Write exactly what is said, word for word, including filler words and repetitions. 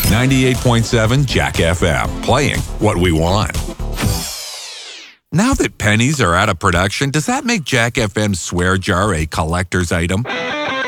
ninety-eight point seven Jack F M, playing what we want. Now that pennies are out of production, does that make Jack F M's swear jar a collector's item?